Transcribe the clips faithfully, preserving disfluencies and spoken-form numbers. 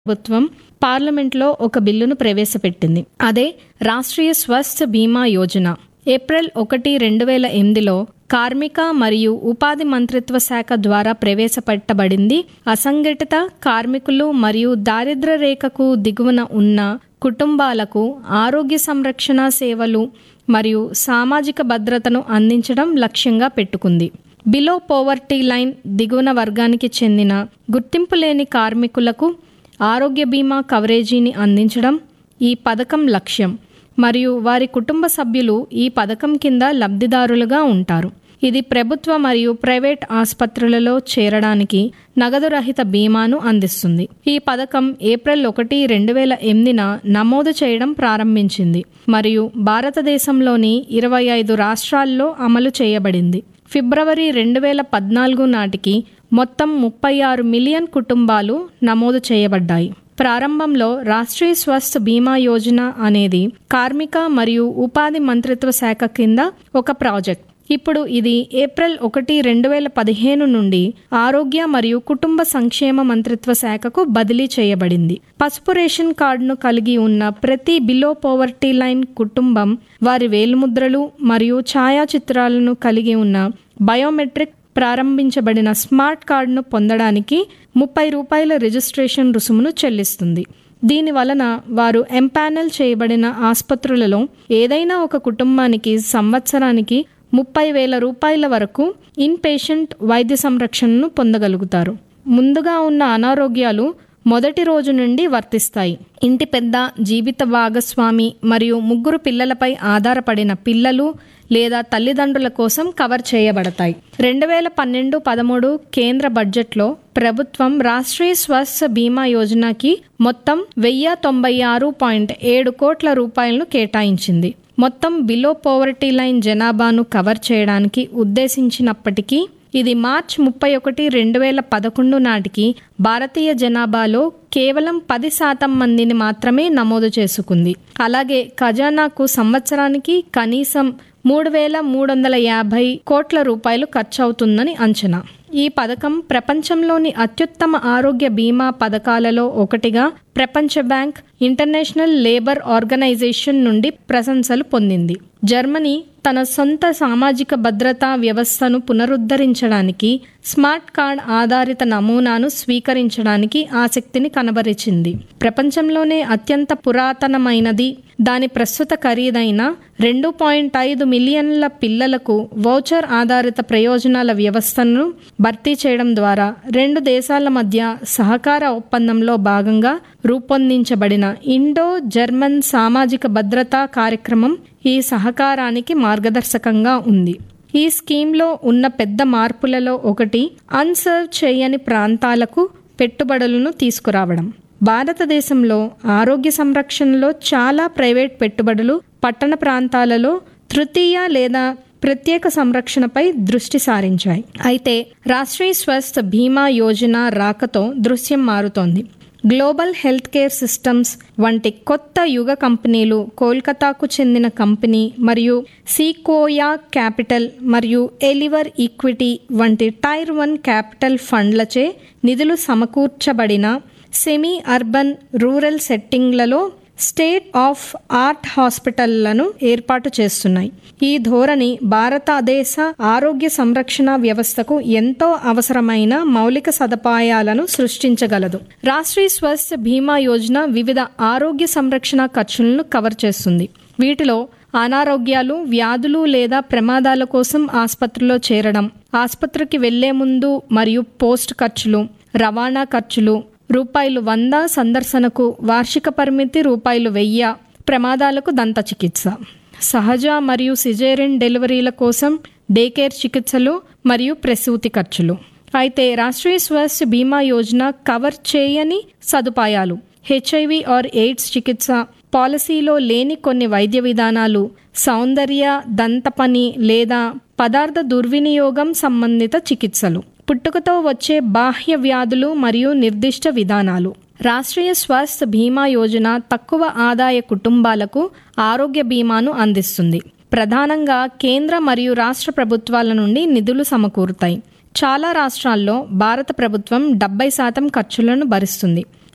ప్రభుత్వం పార్లమెంట్లో ఒక బిల్లును ప్రవేశపెట్టింది. అదే రాష్ట్రీయ స్వాస్థ్య బీమా యోజన. ఏప్రిల్ ఒకటి రెండు వేల ఎనిమిదిలో కార్మిక మరియు ఉపాధి మంత్రిత్వ శాఖ ద్వారా ప్రవేశపెట్టబడింది. అసంఘటిత కార్మికులు మరియు దారిద్ర్య రేఖకు దిగువన ఉన్న కుటుంబాలకు ఆరోగ్య సంరక్షణ సేవలు మరియు సామాజిక భద్రతను అందించడం లక్ష్యంగా పెట్టుకుంది. బిలో పోవర్టీ లైన్ దిగువన వర్గానికి చెందిన గుర్తింపు లేని కార్మికులకు ఆరోగ్య బీమా కవరేజీని అందించడం ఈ పథకం లక్ష్యం మరియు వారి కుటుంబ సభ్యులు ఈ పథకం కింద లబ్ధిదారులుగా ఉంటారు. ఇది ప్రభుత్వ మరియు ప్రైవేట్ ఆసుపత్రులలో చేరడానికి నగదు రహిత బీమాను అందిస్తుంది. ఈ పథకం ఏప్రిల్ ఒకటి రెండు వేల ఎనిమిదిన నమోదు చేయడం ప్రారంభించింది మరియు భారతదేశంలోని ఇరవై ఐదు రాష్ట్రాల్లో అమలు చేయబడింది. ఫిబ్రవరి రెండు వేల పద్నాలుగు నాటికి మొత్తం ముప్పై ఆరు మిలియన్ కుటుంబాలు నమోదు చేయబడ్డాయి. ప్రారంభంలో రాష్ట్రీయ స్వాస్థ్య బీమా యోజన అనేది కార్మిక మరియు ఉపాధి మంత్రిత్వ శాఖ కింద ఒక ప్రాజెక్ట్. ఇప్పుడు ఇది ఏప్రిల్ ఒకటి రెండు వేల పదిహేను నుండి ఆరోగ్య మరియు కుటుంబ సంక్షేమ మంత్రిత్వ శాఖకు బదిలీ చేయబడింది. పసుపు రేషన్ కార్డును కలిగి ఉన్న ప్రతి బిలో పోవర్టీ లైన్ కుటుంబం వారి వేలిముద్రలు మరియు ఛాయాచిత్రాలను కలిగి ఉన్న బయోమెట్రిక్ ప్రారంభించబడిన స్మార్ట్ కార్డును పొందడానికి ముప్పై రూపాయల రిజిస్ట్రేషన్ రుసుమును చెల్లిస్తుంది. దీని వలన వారు ఎంపానల్ చేయబడిన ఆసుపత్రులలో ఏదైనా ఒక కుటుంబానికి సంవత్సరానికి ముప్పై వేల రూపాయల వరకు ఇన్ పేషెంట్ వైద్య సంరక్షణను పొందగలుగుతారు. ముందుగా ఉన్న అనారోగ్యాలు మొదటి రోజు నుండి వర్తిస్తాయి. ఇంటి పెద్ద, జీవిత భాగస్వామి మరియు ముగ్గురు పిల్లలపై ఆధారపడిన పిల్లలు లేదా తల్లిదండ్రుల కోసం కవర్ చేయబడతాయి. రెండు వేల పన్నెండు పదమూడు కేంద్ర బడ్జెట్లో ప్రభుత్వం రాష్ట్రీయ స్వాస్థ్య బీమా యోజనకి మొత్తం వెయ్యి తొంభై ఆరు పాయింట్ ఏడు కోట్ల రూపాయలను కేటాయించింది. మొత్తం బిలో పోవర్టీ లైన్ జనాభాను కవర్ చేయడానికి ఉద్దేశించినప్పటికీ ఇది మార్చి ముప్పై ఒకటి రెండు వేల పదకొండు నాటికి భారతీయ జనాభాలో కేవలం పది శాతం మందిని మాత్రమే నమోదు చేసుకుంది. అలాగే ఖజానాకు సంవత్సరానికి కనీసం మూడు వేల మూడు వందల యాభై కోట్ల రూపాయలు ఖర్చవుతుందని అంచనా. ఈ పథకం ప్రపంచంలోని అత్యుత్తమ ఆరోగ్య బీమా పథకాలలో ఒకటిగా ప్రపంచ బ్యాంక్, ఇంటర్నేషనల్ లేబర్ ఆర్గనైజేషన్ నుండి ప్రశంసలు పొందింది. జర్మనీ తన సొంత సామాజిక భద్రతా వ్యవస్థను పునరుద్ధరించడానికి స్మార్ట్ కార్డ్ ఆధారిత నమూనాను స్వీకరించడానికి ఆసక్తిని కనబరిచింది. ప్రపంచంలోనే అత్యంత పురాతనమైనది, దాని ప్రస్తుత ఖరీదైన రెండు పాయింట్ ఐదు మిలియన్ల పిల్లలకు వౌచర్ ఆధారిత ప్రయోజనాల వ్యవస్థను భర్తీ చేయడం ద్వారా రెండు దేశాల మధ్య సహకార ఒప్పందంలో భాగంగా రూపొందించబడిన ఇండో జర్మన్ సామాజిక భద్రతా కార్యక్రమం ఈ సహకారానికి మార్గదర్శకంగా ఉంది. ఈ స్కీమ్లో ఉన్న పెద్ద మార్పులలో ఒకటి అన్సర్వ్ చేయని ప్రాంతాలకు పెట్టుబడులను తీసుకురావడం. భారతదేశంలో ఆరోగ్య సంరక్షణలో చాలా ప్రైవేట్ పెట్టుబడులు పట్టణ ప్రాంతాలలో తృతీయ లేదా ప్రత్యేక సంరక్షణపై దృష్టి సారించాయి. అయితే రాష్ట్రీయ స్వాస్థ్య బీమా యోజన రాకతో దృశ్యం మారుతోంది. గ్లోబల్ హెల్త్ కేర్ సిస్టమ్స్ వంటి కొత్త యుగ కంపెనీలు, కోల్కతాకు చెందిన కంపెనీ మరియు సీకోయా క్యాపిటల్ మరియు ఎలివర్ ఈక్విటీ వంటి టైర్ వన్ క్యాపిటల్ ఫండ్లచే నిధులు సమకూర్చబడిన semi urban, rural సెట్టింగ్లలో state of art హాస్పిటళ్లను ఏర్పాటు చేస్తున్నాయి. ఈ ధోరణి భారతదేశ ఆరోగ్య సంరక్షణ వ్యవస్థకు ఎంతో అవసరమైన మౌలిక సదుపాయాలను సృష్టించగలదు. రాష్ట్రీయ స్వాస్థ్య బీమా యోజన వివిధ ఆరోగ్య సంరక్షణ ఖర్చులను కవర్ చేస్తుంది. వీటిలో అనారోగ్యాలు, వ్యాధులు లేదా ప్రమాదాల కోసం ఆసుపత్రిలో చేరడం, ఆసుపత్రికి వెళ్లే ముందు మరియు పోస్ట్ ఖర్చులు, రవాణా ఖర్చులు రూపాయలు వంద, సందర్శనకు వార్షిక పరిమితి రూపాయలు వెయ్యి, ప్రమాదాలకు దంత చికిత్స, సహజ మరియు సిజేరియన్ డెలివరీల కోసం డే కేర్ చికిత్సలు మరియు ప్రసూతి ఖర్చులు. అయితే రాష్ట్రీయ స్వాస్థ్య బీమా యోజన కవర్ చేయని సదుపాయాలు, హెచ్ఐవి ఆర్ ఎయిడ్స్ చికిత్స, పాలసీలో లేని కొన్ని వైద్య విధానాలు, సౌందర్య, దంత పని లేదా పదార్థ దుర్వినియోగం సంబంధిత చికిత్సలు, పుట్టుకతో వచ్చే బాహ్య వ్యాధులు మరియు నిర్దిష్ట విధానాలు. రాష్ట్రీయ స్వాస్థ్య బీమా యోజన తక్కువ ఆదాయ కుటుంబాలకు ఆరోగ్య బీమాను అందిస్తుంది. ప్రధానంగా కేంద్ర మరియు రాష్ట్ర ప్రభుత్వాల నుండి నిధులు సమకూరుతాయి. చాలా రాష్ట్రాల్లో భారత ప్రభుత్వం డెబ్బై శాతం ఖర్చులను భరిస్తుంది.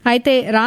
అయితే